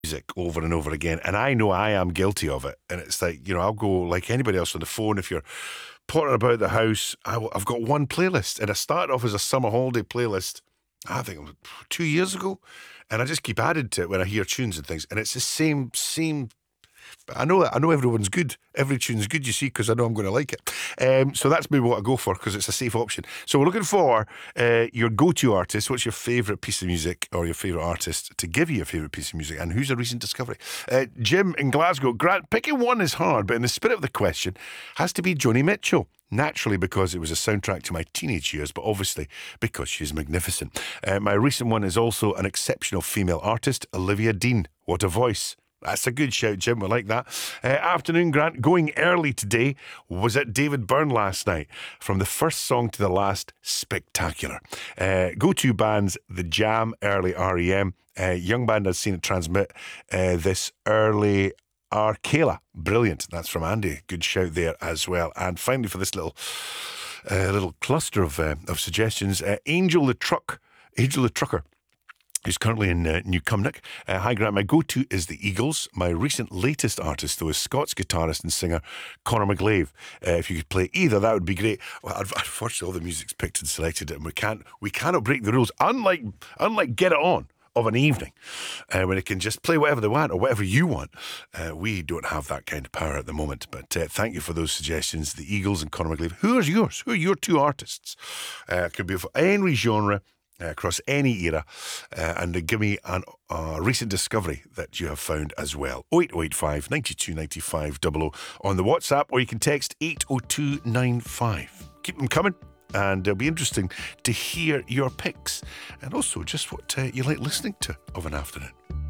music over and over again, and I know I am guilty of it. And it's like, I'll go like anybody else on the phone. If you're pottering about the house, I've got one playlist, and I started off as a summer holiday playlist, I think it was 2 years ago, and I just keep adding to it when I hear tunes and things, and it's the same. But I know that. I know everyone's good. Every tune's good, you see, because I know I'm going to like it. So that's maybe what I go for, because it's a safe option. So we're looking for your go-to artist. What's your favourite piece of music, or your favourite artist to give you your favourite piece of music, and who's a recent discovery? Jim in Glasgow. Grant, picking one is hard, but in the spirit of the question, has to be Joni Mitchell. Naturally, because it was a soundtrack to my teenage years, but obviously because she's magnificent. My recent one is also an exceptional female artist, Olivia Dean. What a voice. That's a good shout, Jim. We like that. Afternoon, Grant. Going early today. Was at David Byrne last night. From the first song to the last, spectacular. Go-to bands, The Jam, early REM. Young band has seen it transmit this early Arcala. Brilliant. That's from Andy. Good shout there as well. And finally, for this little cluster of suggestions, Angel the Trucker, who's currently in New Cumnock. Hi, Grant. My go-to is the Eagles. My recent latest artist, though, is Scots guitarist and singer Conor McGlave. If you could play either, that would be great. Well, unfortunately, all the music's picked and selected, and we cannot break the rules. Unlike Get It On of an evening, when it can just play whatever they want or whatever you want. We don't have that kind of power at the moment. But thank you for those suggestions. The Eagles and Conor McGlave. Who are yours? Who are your two artists? Could be of any genre, across any era, and give me a recent discovery that you have found as well. 08085 92 95 00 on the WhatsApp, or you can text 80295. Keep them coming, and it'll be interesting to hear your picks, and also just what you like listening to of an afternoon.